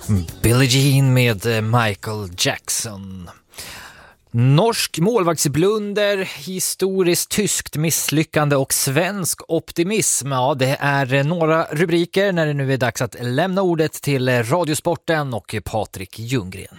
Billie Jean med Michael Jackson. Norsk målvaktsblunder, historiskt tyskt misslyckande och svensk optimism. Ja, det är några rubriker när det nu är dags att lämna ordet till Radiosporten och Patrik Ljunggren.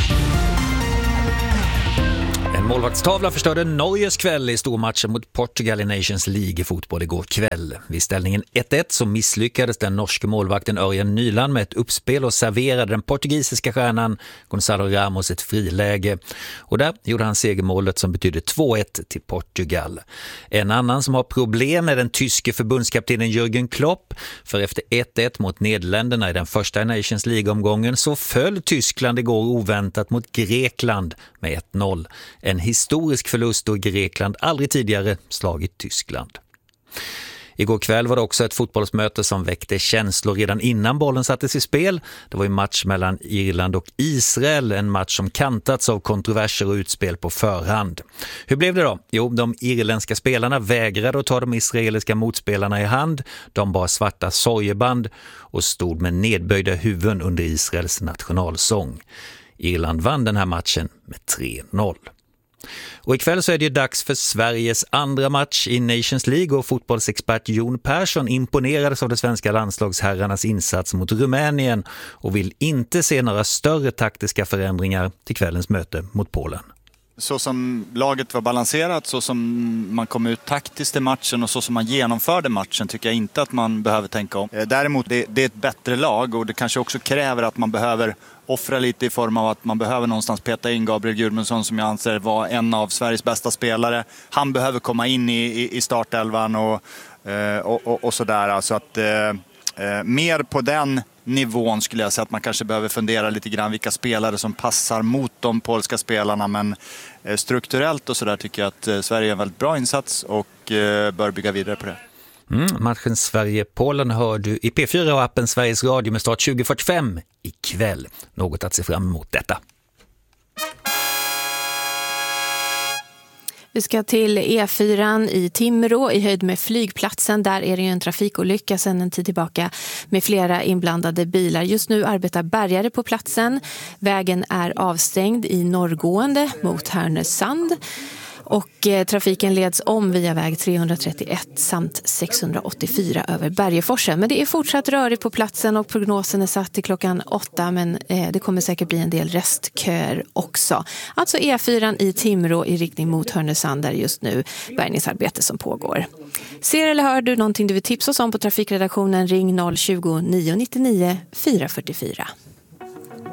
En målvaktstavla förstörde Norges kväll i stormatchen mot Portugal i Nations League i fotboll igår kväll. Vid ställningen 1-1 så misslyckades den norske målvakten Örjan Nyland med ett uppspel och serverade den portugisiska stjärnan Gonzalo Ramos ett friläge. Och där gjorde han segermålet som betydde 2-1 till Portugal. En annan som har problem är den tyske förbundskaptenen Jürgen Klopp. För efter 1-1 mot Nederländerna i den första Nations League-omgången så föll Tyskland igår oväntat mot Grekland med 1-0. En historisk förlust då Grekland aldrig tidigare slagit Tyskland. Igår kväll var det också ett fotbollsmöte som väckte känslor redan innan bollen sattes i spel. Det var en match mellan Irland och Israel, en match som kantats av kontroverser och utspel på förhand. Hur blev det då? Jo, de irländska spelarna vägrade att ta de israeliska motspelarna i hand. De bar svarta sorgeband och stod med nedböjda huvuden under Israels nationalsång. Irland vann den här matchen med 3-0. Och ikväll så är det ju dags för Sveriges andra match i Nations League och fotbollsexpert Jon Persson imponerades av de svenska landslagsherrarnas insats mot Rumänien och vill inte se några större taktiska förändringar till kvällens möte mot Polen. Så som laget var balanserat, så som man kom ut taktiskt i matchen och så som man genomförde matchen tycker jag inte att man behöver tänka om. Däremot det är ett bättre lag och det kanske också kräver att man behöver offra lite i form av att man behöver någonstans peta in Gabriel Gudmundsson som jag anser var en av Sveriges bästa spelare. Han behöver komma in i startelvan och sådär. Så att mer på den nivån skulle jag säga att man kanske behöver fundera lite grann vilka spelare som passar mot de polska spelarna, men strukturellt och sådär tycker jag att Sverige är en väldigt bra insats och bör bygga vidare på det. Matchen Sverige-Polen hör du i P4 och appen Sveriges Radio med start 20:45 ikväll. Något att se fram emot detta. Vi ska till E4 i Timrå i höjd med flygplatsen. Där är det ju en trafikolycka sedan en tid tillbaka med flera inblandade bilar. Just nu arbetar bärgare på platsen. Vägen är avstängd i norrgående mot Härnösand. Och trafiken leds om via väg 331 samt 684 över Bergeforsen. Men det är fortsatt rörigt på platsen och prognosen är satt till klockan 8. Men det kommer säkert bli en del restköer också. Alltså E4 i Timrå i riktning mot Härnösand där just nu bärgningsarbete som pågår. Ser eller hör du någonting du vill tipsa oss om på trafikredaktionen, ring 020 999 444.